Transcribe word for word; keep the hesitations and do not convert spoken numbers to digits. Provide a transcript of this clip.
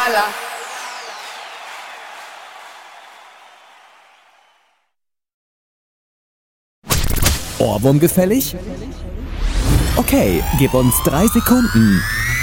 Gala. Ohrwurm gefällig? Okay, gib uns drei Sekunden.